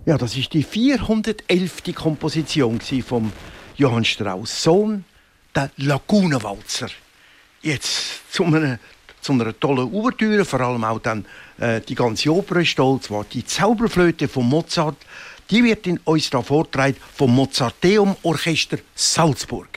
Ja, das ist die 411. Komposition von Johann Strauss Sohn, der Lagunenwalzer. Jetzt zu einer tollen Ouvertüre, vor allem auch dann die ganze Oper ist toll, zwar die Zauberflöte von Mozart, die wird uns da vorgetragen vom Mozarteum Orchester Salzburg.